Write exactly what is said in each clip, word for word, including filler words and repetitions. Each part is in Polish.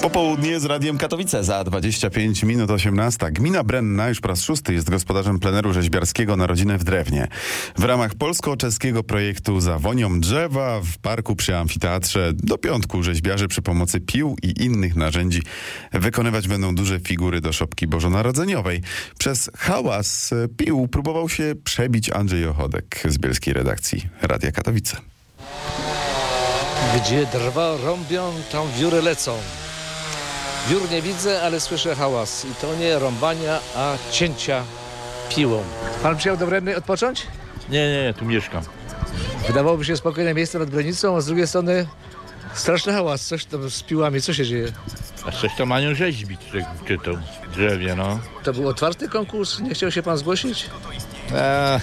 Popołudnie z Radiem Katowice za dwadzieścia pięć minut osiemnasta. Gmina Brenna już po raz szósty jest gospodarzem pleneru rzeźbiarskiego na rodzinę w Drewnie. W ramach polsko-czeskiego projektu Za wonią drzewa w parku przy amfiteatrze do piątku rzeźbiarze przy pomocy pił i innych narzędzi wykonywać będą duże figury do szopki bożonarodzeniowej. Przez hałas pił próbował się przebić Andrzej Ochodek z bielskiej redakcji Radia Katowice. Gdzie drwa rąbią, tam wióry lecą. Wiór nie widzę, ale słyszę hałas. I to nie rąbania, a cięcia piłą. Pan przyjechał do Brennej odpocząć? Nie, nie, tu mieszkam. Wydawałoby się spokojne miejsce nad Brennicą, a z drugiej strony straszny hałas. Coś tam z piłami, co się dzieje? A coś to mają rzeźbić, czy to drzewie, no. To był otwarty konkurs? Nie chciał się pan zgłosić? Eee,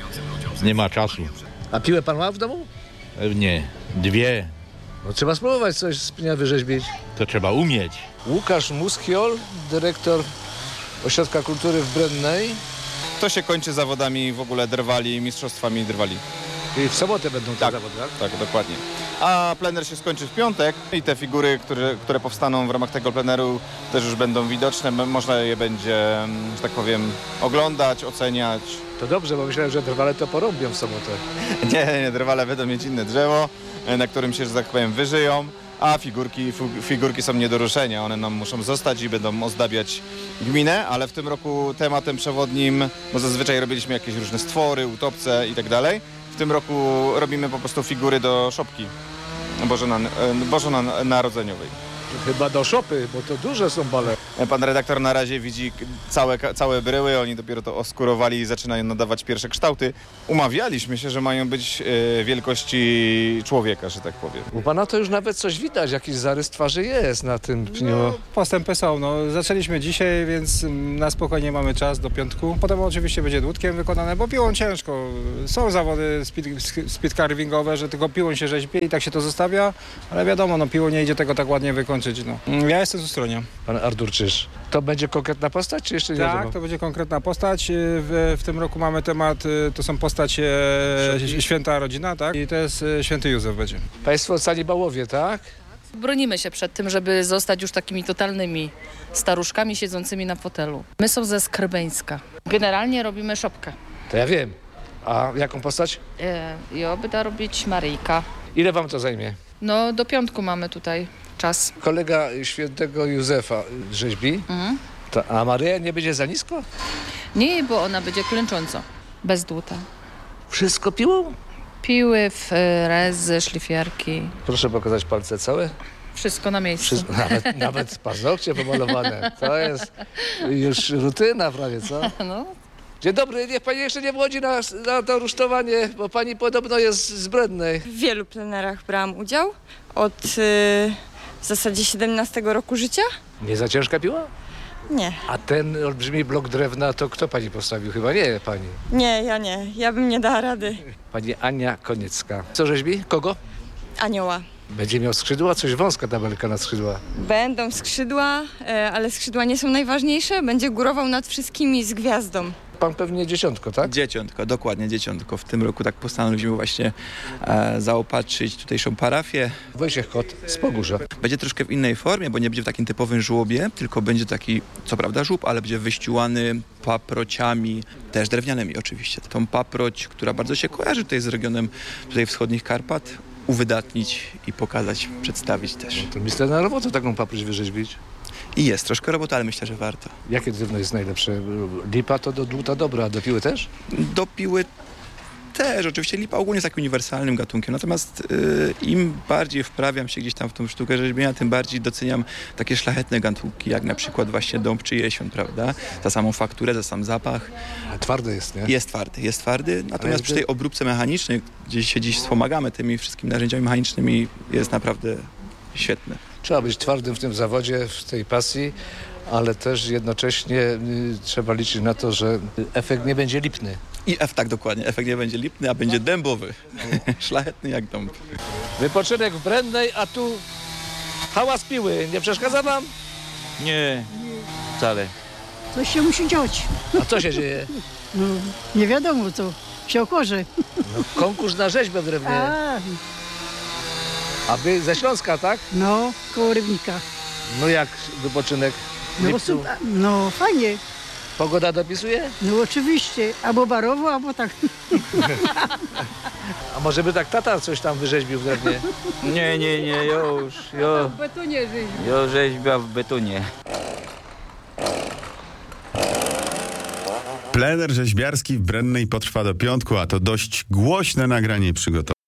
nie ma czasu. A piłę pan ma w domu? E, nie, dwie. No trzeba spróbować coś z pnia wyrzeźbić. To trzeba umieć. Łukasz Muskiol, dyrektor Ośrodka Kultury w Brennej. To się kończy zawodami w ogóle drwali, mistrzostwami drwali. I w sobotę będą te Tak. zawody, tak? Tak, dokładnie. A plener się skończy w piątek i te figury, które, które powstaną w ramach tego pleneru też już będą widoczne. M- Można je będzie, że tak powiem, oglądać, oceniać. To dobrze, bo myślałem, że drwale to porąbią w sobotę. Nie, nie, drwale będą mieć inne drzewo, na którym się, że tak powiem, wyżyją, a figurki, fu- figurki są nie do ruszenia. One nam muszą zostać i będą ozdabiać gminę, ale w tym roku tematem przewodnim, bo zazwyczaj robiliśmy jakieś różne stwory, utopce i tak dalej. W tym roku robimy po prostu figury do szopki Bożona- bożonarodzeniowej. Chyba do szopy, bo to duże są bale. Pan redaktor na razie widzi całe, całe bryły, oni dopiero to oskurowali i zaczynają nadawać pierwsze kształty. Umawialiśmy się, że mają być e, wielkości człowieka, że tak powiem. U pana to już nawet coś widać, jakiś zarys twarzy jest na tym pniu. No, postępy są. No, zaczęliśmy dzisiaj, więc mm, na spokojnie mamy czas do piątku. Potem oczywiście będzie dłutkiem wykonane, bo piłą ciężko. Są zawody speed, speed carvingowe, że tylko piłą się rzeźbie i tak się to zostawia, ale wiadomo, no, piłą nie idzie tego tak ładnie wykończyć. No. Ja jestem z Ustronia. Pan Artur Czyż. To będzie konkretna postać, czy jeszcze nie Tak, wiadomo? to będzie konkretna postać. W, w tym roku mamy temat, y, to są postacie Święty- święta rodzina, tak? I to jest y, święty Józef będzie. Państwo canibałowie, tak? Bronimy się przed tym, żeby zostać już takimi totalnymi staruszkami siedzącymi na fotelu. My są ze Skrybeńska. Generalnie robimy szopkę. To ja wiem. A jaką postać? E, I obyda robić Maryjka. Ile wam to zajmie? No do piątku mamy tutaj czas. Kolega świętego Józefa rzeźbi, Mhm. to, a Maryja nie będzie za nisko? Nie, bo ona będzie klęcząco, bez dłuta. Wszystko piłą? Piły, frezy, szlifierki. Proszę pokazać palce całe. Wszystko na miejscu. Wszystko, nawet, nawet paznokcie pomalowane. To jest już rutyna prawie, co? No, Dzień dobry, niech pani jeszcze nie wchodzi na, na to rusztowanie, bo pani podobno jest z Brennej. W wielu plenerach brałam udział od y, w zasadzie siedemnastego roku życia. Nie za ciężka piła? Nie, A ten olbrzymi blok drewna to kto pani postawił? Chyba nie pani. nie, ja nie. Ja bym nie dała rady. Pani Ania Koniecka. Co rzeźbi? Kogo? Anioła. Będzie miał skrzydła? Coś wąska tabelka na skrzydła. Będą skrzydła, e, ale skrzydła nie są najważniejsze. Będzie górował nad wszystkimi z gwiazdą. Pan pewnie dzieciątko, tak? Dzieciątko, dokładnie dzieciątko. W tym roku tak postanowiliśmy właśnie e, zaopatrzyć tutejszą parafię. Wojciech Kot z Pogórza. Będzie troszkę w innej formie, bo nie będzie w takim typowym żłobie, tylko będzie taki, co prawda żłób, ale będzie wyściułany paprociami, też drewnianymi oczywiście. Tą paproć, która bardzo się kojarzy tutaj z regionem tutaj wschodnich Karpat, uwydatnić i pokazać, przedstawić też. To misterna robota taką paproć wyrzeźbić. I jest troszkę roboty, ale myślę, że warto. Jakie drewno jest najlepsze? Lipa to do dłuta dobra, a do piły też? Do piły też, oczywiście lipa ogólnie jest takim uniwersalnym gatunkiem, natomiast y, im bardziej wprawiam się gdzieś tam w tą sztukę rzeźbienia, tym bardziej doceniam takie szlachetne gatunki, jak na przykład właśnie dąb czy jesion, prawda? Za samą fakturę, za sam zapach. A twarde jest, nie? Jest twardy, jest twardy, natomiast Ale przy tej obróbce mechanicznej, gdzie się dziś wspomagamy tymi wszystkimi narzędziami mechanicznymi, jest naprawdę świetny. Trzeba być twardym w tym zawodzie, w tej pasji, ale też jednocześnie y, trzeba liczyć na to, że efekt nie będzie lipny. I F tak dokładnie, efekt nie będzie lipny, a będzie dębowy. Szlachetny jak dąb. Wypoczynek w Brennej, a tu hałas piły. Nie przeszkadza wam? Nie, wcale. Coś się musi dziać. A co się dzieje? No, nie wiadomo co. Się okorzy. No, konkurs na rzeźbę w drewnie. A, A wy ze Śląska, tak? no, koło Rybnika. No jak wypoczynek? w No, bo lipcu? są, no fajnie, Pogoda dopisuje? no oczywiście, albo barowo, albo tak. A może by tak tata coś tam wyrzeźbił w drewnie? Nie, nie, nie, już, już, W betonie żyć. już rzeźbia w betonie. Plener rzeźbiarski w Brennej potrwa do piątku, a to dość głośne nagranie przygotowane.